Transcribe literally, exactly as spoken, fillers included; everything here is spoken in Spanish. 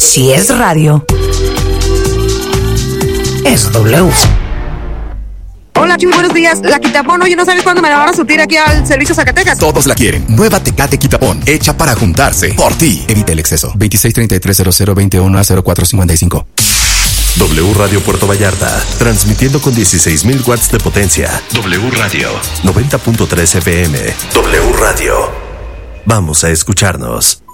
Si es radio, es W. Hola, Chuy, buenos días. La Quitapón, oye, ¿no sabes cuándo me la van a surtir aquí al servicio Zacatecas? Todos la quieren. Nueva Tecate Quitapón, hecha para juntarse. Por ti. Evita el exceso. veintiséis treinta y tres cero cero veintiuno a cero cuatro cincuenta y cinco. W Radio Puerto Vallarta, transmitiendo con dieciséis mil watts de potencia. W Radio, noventa punto tres F M. W Radio. Vamos a escucharnos.